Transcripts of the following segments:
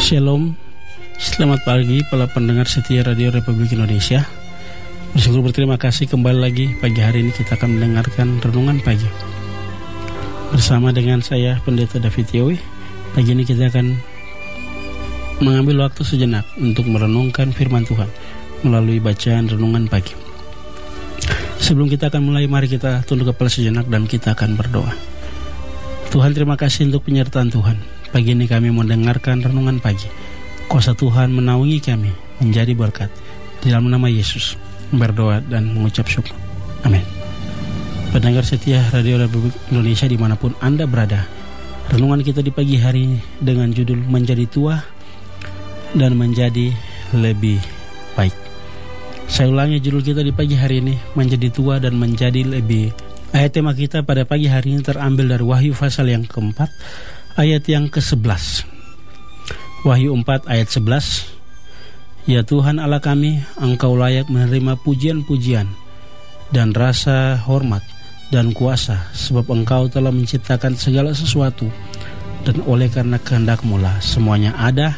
Shalom, selamat pagi para pendengar setia Radio Republik Indonesia. Bersyukur berterima kasih kembali lagi pagi hari ini kita akan mendengarkan renungan pagi bersama dengan saya Pendeta David Yowi. Pagi ini kita akan mengambil waktu sejenak untuk merenungkan firman Tuhan melalui bacaan renungan pagi. Sebelum kita akan mulai, mari kita tunduk kepala sejenak dan kita akan berdoa. Tuhan, terima kasih untuk penyertaan Tuhan. Pagi ini kami mendengarkan renungan pagi. Kuasa Tuhan menaungi kami menjadi berkat. Di dalam nama Yesus berdoa dan mengucap syukur. Amin. Pendengar setia Radio Republik Indonesia dimanapun Anda berada, renungan kita di pagi hari ini dengan judul Menjadi Tua dan Menjadi Lebih Baik. Saya ulangi judul kita di pagi hari ini, Menjadi Tua dan Menjadi Lebih. Ayat tema kita pada pagi hari ini terambil dari Wahyu pasal yang keempat, ayat yang ke-11. Wahyu 4 ayat 11. Ya Tuhan Allah kami, Engkau layak menerima pujian-pujian dan rasa hormat dan kuasa, sebab Engkau telah menciptakan segala sesuatu, dan oleh karena kehendak-Mu lah semuanya ada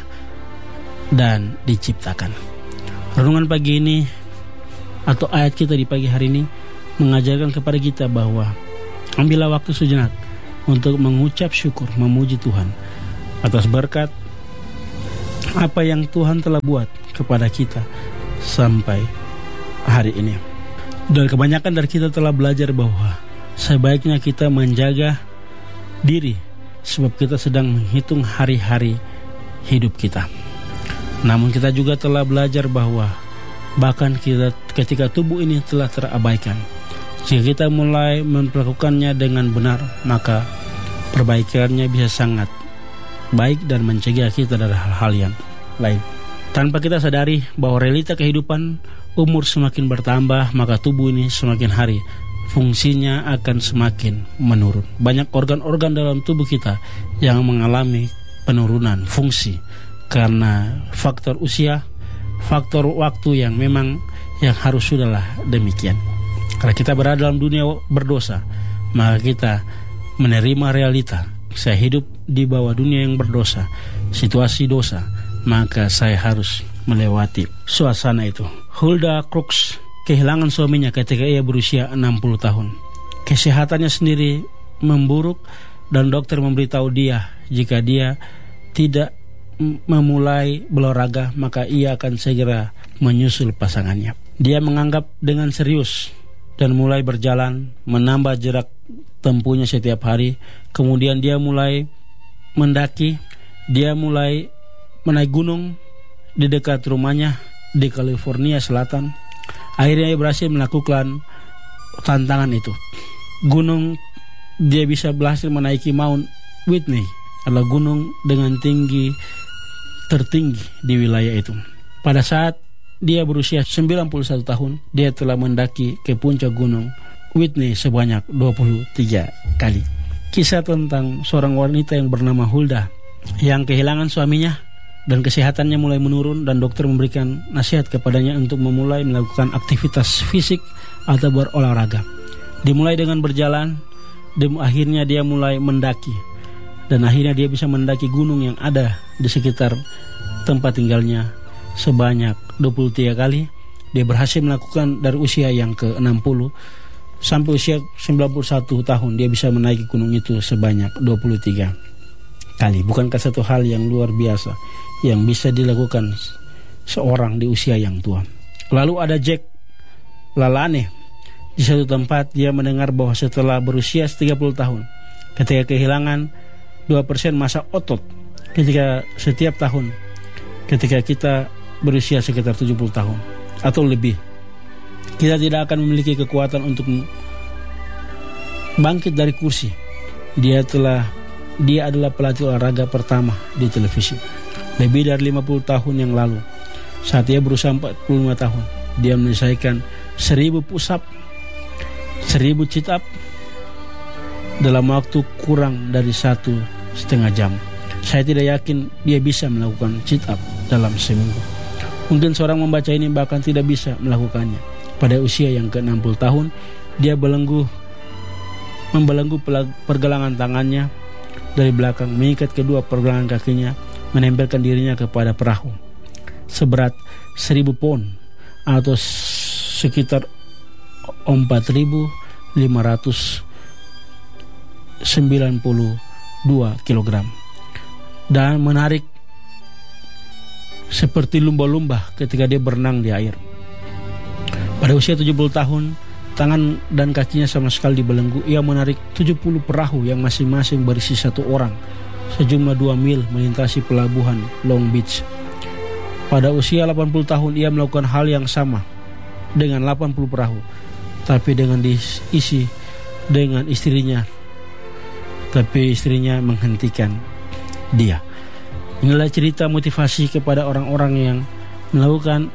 dan diciptakan. Renungan pagi ini atau ayat kita di pagi hari ini mengajarkan kepada kita bahwa ambillah waktu sejenak untuk mengucap syukur, memuji Tuhan atas berkat apa yang Tuhan telah buat kepada kita sampai hari ini. Dan kebanyakan dari kita telah belajar bahwa sebaiknya kita menjaga diri, sebab kita sedang menghitung hari-hari hidup kita. Namun kita juga telah belajar bahwa bahkan kita ketika tubuh ini telah terabaikan, jika kita mulai melakukannya dengan benar, maka perbaikannya bisa sangat baik dan mencegah kita dari hal-hal yang lain. Tanpa kita sadari bahwa realita kehidupan, umur semakin bertambah, maka tubuh ini semakin hari fungsinya akan semakin menurun. Banyak organ-organ dalam tubuh kita yang mengalami penurunan fungsi karena faktor usia, faktor waktu yang memang yang harus sudahlah demikian. Karena kita berada dalam dunia berdosa, maka kita menerima realita. Saya hidup di bawah dunia yang berdosa, situasi dosa, maka saya harus melewati suasana itu. Hulda Crooks kehilangan suaminya ketika ia berusia 60 tahun. Kesehatannya sendiri memburuk dan dokter memberitahu dia jika dia tidak memulai berolahraga, maka ia akan segera menyusul pasangannya. Dia menganggap dengan serius dan mulai berjalan, menambah jarak tempuhnya setiap hari. Kemudian dia mulai mendaki, dia mulai menaik gunung di dekat rumahnya di California Selatan. Akhirnya dia berhasil melakukan tantangan itu. Gunung, dia bisa berhasil menaiki Mount Whitney, adalah gunung dengan tinggi tertinggi di wilayah itu. Pada saat dia berusia 91 tahun, dia telah mendaki ke puncak gunung Whitney sebanyak 23 kali. Kisah tentang seorang wanita yang bernama Hulda yang kehilangan suaminya dan kesehatannya mulai menurun, dan dokter memberikan nasihat kepadanya untuk memulai melakukan aktivitas fisik atau berolahraga. Dimulai dengan berjalan, akhirnya dia mulai mendaki, dan akhirnya dia bisa mendaki gunung yang ada di sekitar tempat tinggalnya sebanyak 23 kali. Dia berhasil melakukan dari usia yang ke-60 sampai usia 91 tahun. Dia bisa menaiki gunung itu sebanyak 23 kali. Bukankah satu hal yang luar biasa yang bisa dilakukan seorang di usia yang tua? Lalu ada Jack LaLanne. Di satu tempat dia mendengar bahwa setelah berusia 30 tahun, ketika kehilangan 2% massa otot ketika setiap tahun, ketika kita berusia sekitar 70 tahun atau lebih, kita tidak akan memiliki kekuatan untuk bangkit dari kursi. Dia adalah pelatih olahraga pertama di televisi lebih dari 50 tahun yang lalu. Saat dia berusia 45 tahun, dia menyelesaikan 1000 push up, 1000 sit up dalam waktu kurang dari 1,5 jam. Saya tidak yakin dia bisa melakukan sit up dalam seminggu. Mungkin seorang membaca ini bahkan tidak bisa melakukannya. Pada usia yang ke-60 tahun, dia membelenggu pergelangan tangannya dari belakang, mengikat kedua pergelangan kakinya, menempelkan dirinya kepada perahu seberat 1.000 pon atau sekitar 4.592 kilogram, dan menarik seperti lumba-lumba ketika dia berenang di air. Pada usia 70 tahun, tangan dan kakinya sama sekali dibelenggu. Ia menarik 70 perahu yang masing-masing berisi 1 orang sejumlah 2 mil melintasi pelabuhan Long Beach. Pada usia 80 tahun ia melakukan hal yang sama dengan 80 perahu, tapi dengan diisi dengan istrinya. Tapi istrinya menghentikan dia. Inilah cerita motivasi kepada orang-orang yang melakukan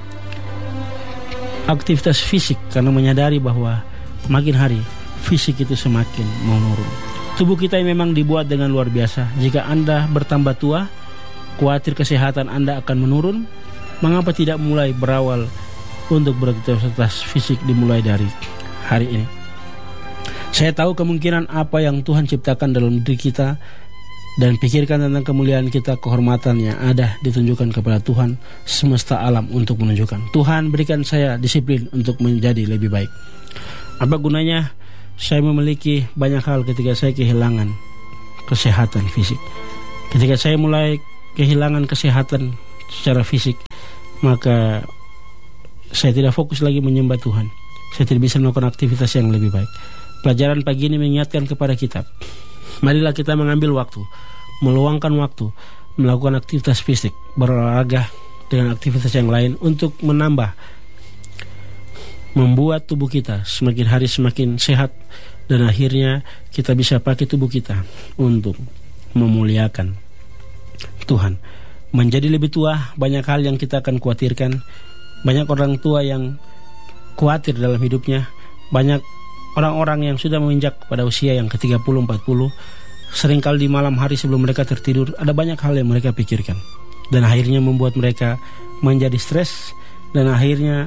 aktivitas fisik karena menyadari bahwa makin hari fisik itu semakin menurun. Tubuh kita memang dibuat dengan luar biasa. Jika Anda bertambah tua, khawatir kesehatan Anda akan menurun, mengapa tidak mulai berawal untuk beraktivitas fisik dimulai dari hari ini? Saya tahu kemungkinan apa yang Tuhan ciptakan dalam diri kita, dan pikirkan tentang kemuliaan kita, kehormatan yang ada ditunjukkan kepada Tuhan semesta alam untuk menunjukkan, Tuhan berikan saya disiplin untuk menjadi lebih baik. Apa gunanya saya memiliki banyak hal ketika saya kehilangan kesehatan fisik? Ketika saya mulai kehilangan kesehatan secara fisik, maka saya tidak fokus lagi menyembah Tuhan. Saya tidak bisa melakukan aktivitas yang lebih baik. Pelajaran pagi ini mengingatkan kepada kita, marilah kita mengambil waktu, meluangkan waktu, melakukan aktivitas fisik, berolahraga dengan aktivitas yang lain untuk membuat tubuh kita semakin hari semakin sehat, dan akhirnya kita bisa pakai tubuh kita untuk memuliakan Tuhan. Menjadi lebih tua, banyak hal yang kita akan khawatirkan. Banyak orang tua yang khawatir dalam hidupnya. Banyak orang-orang yang sudah menginjak pada usia yang ke-30, 40, seringkali di malam hari sebelum mereka tertidur, ada banyak hal yang mereka pikirkan, dan akhirnya membuat mereka menjadi stres, dan akhirnya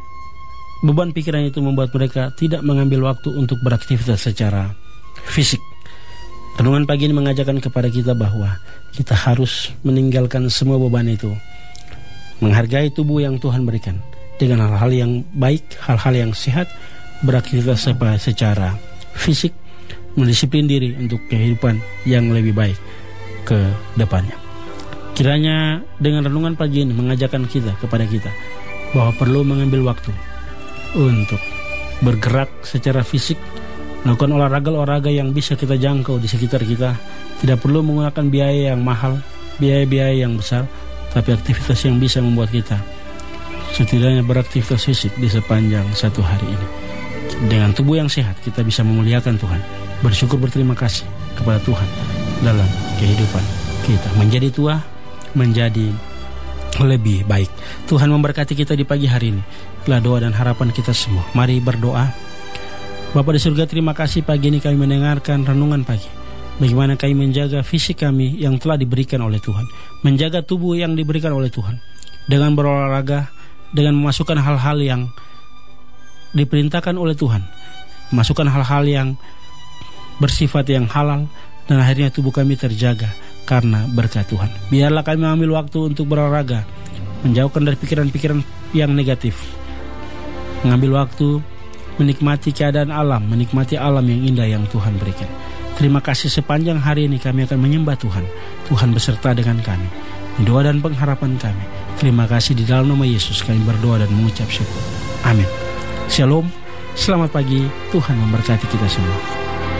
beban pikiran itu membuat mereka tidak mengambil waktu untuk beraktivitas secara fisik. Renungan pagi ini mengajarkan kepada kita bahwa kita harus meninggalkan semua beban itu, menghargai tubuh yang Tuhan berikan dengan hal-hal yang baik, hal-hal yang sehat, beraktivitas secara fisik, mendisiplin diri untuk kehidupan yang lebih baik ke depannya. Kiranya dengan renungan pagi ini mengajarkan kepada kita bahwa perlu mengambil waktu untuk bergerak secara fisik, melakukan olahraga yang bisa kita jangkau di sekitar kita. Tidak perlu menggunakan biaya yang mahal, biaya-biaya yang besar, tapi aktivitas yang bisa membuat kita setidaknya beraktivitas fisik di sepanjang satu hari ini. Dengan tubuh yang sehat kita bisa memuliakan Tuhan, bersyukur, berterima kasih kepada Tuhan dalam kehidupan kita. Menjadi tua, menjadi lebih baik. Tuhan memberkati kita di pagi hari ini. Itulah doa dan harapan kita semua. Mari berdoa. Bapa di surga, terima kasih pagi ini kami mendengarkan renungan pagi. Bagaimana kami menjaga fisik kami yang telah diberikan oleh Tuhan, menjaga tubuh yang diberikan oleh Tuhan, dengan berolahraga, dengan memasukkan hal-hal yang diperintahkan oleh Tuhan, masukkan hal-hal yang bersifat yang halal, dan akhirnya tubuh kami terjaga karena berkat Tuhan. Biarlah kami mengambil waktu untuk berolahraga, menjauhkan dari pikiran-pikiran yang negatif, mengambil waktu menikmati keadaan alam, menikmati alam yang indah yang Tuhan berikan. Terima kasih, sepanjang hari ini kami akan menyembah Tuhan. Tuhan beserta dengan kami, doa dan pengharapan kami. Terima kasih, di dalam nama Yesus kami berdoa dan mengucap syukur. Amin. Shalom, selamat pagi, Tuhan memberkati kita semua.